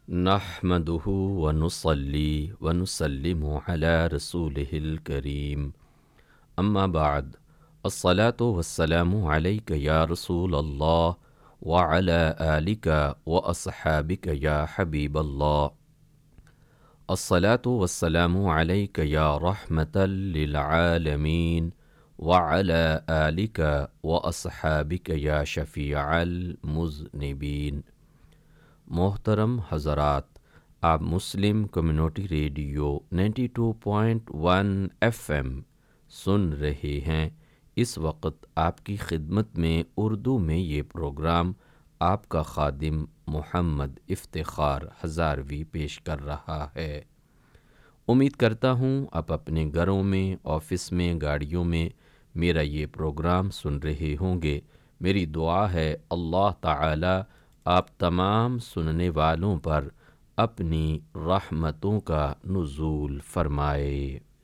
نحمده ونصلي ونسلم على رسوله الكريم أما بعد الصلاة والسلام عليك يا رسول الله وعلى آلك وأصحابك يا حبيب الله. الصلاة والسلام عليك يا رحمة للعالمين وعلى آلك وأصحابك يا شفيع المذنبين. محترم حضرات، آپ مسلم کمیونٹی ریڈیو 92.1 ایف ایم سن رہے ہیں۔ اس وقت آپ کی خدمت میں اردو میں یہ پروگرام آپ کا خادم محمد افتخار ہزاروی پیش کر رہا ہے۔ امید کرتا ہوں آپ اپنے گھروں میں، آفس میں، گاڑیوں میں میرا یہ پروگرام سن رہے ہوں گے۔ میری دعا ہے اللہ تعالی آپ تمام سننے والوں پر اپنی رحمتوں کا نزول فرمائے۔